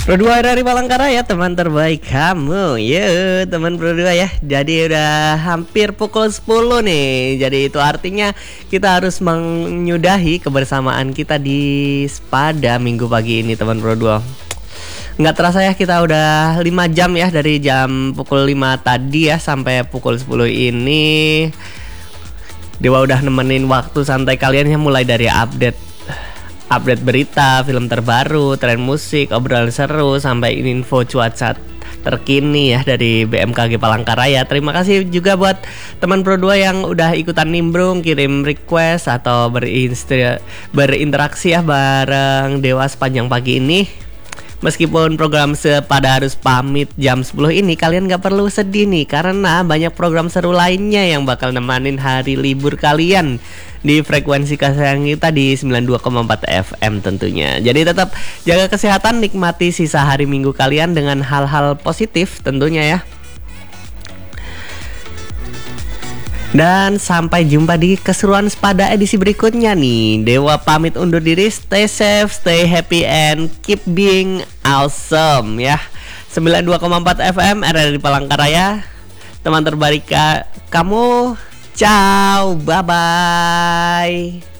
Berdua dari Palangkaraya, teman terbaik kamu. Yo, teman berdua ya. Jadi udah hampir pukul 10 nih. Jadi itu artinya kita harus menyudahi kebersamaan kita di pada minggu pagi ini, teman berdua. Nggak terasa ya, kita udah 5 jam ya, dari jam pukul 5 tadi ya sampai pukul 10 ini. Dewa udah nemenin waktu santai kalian ya, mulai dari update berita, film terbaru, tren musik, obrolan seru, sampai info cuaca terkini ya dari BMKG Palangkaraya. Terima kasih juga buat teman Pro 2 yang udah ikutan nimbrung, kirim request atau berinteraksi ya bareng Dewa sepanjang pagi ini. Meskipun program Sepada harus pamit jam 10 ini, kalian gak perlu sedih nih, karena banyak program seru lainnya yang bakal nemanin hari libur kalian di frekuensi kesayangan kita di 92,4 FM tentunya. Jadi tetap jaga kesehatan, nikmati sisa hari minggu kalian dengan hal-hal positif tentunya ya. Dan sampai jumpa di keseruan Sepada edisi berikutnya nih. Dewa pamit undur diri. Stay safe, stay happy, and keep being awesome ya. 92,4 FM RRI Palangkaraya, teman terbaik kamu. Ciao, bye bye.